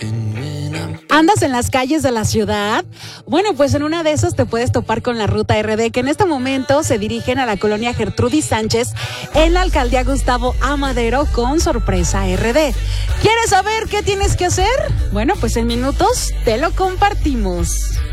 ¿Andas en las calles de la ciudad? Bueno, pues en una de esas te puedes topar con la Ruta RD, que en este momento se dirigen a la colonia Gertrudis Sánchez en la alcaldía Gustavo A. Madero con Sorpresa RD. ¿Quieres saber qué tienes que hacer? Bueno, pues en minutos te lo compartimos.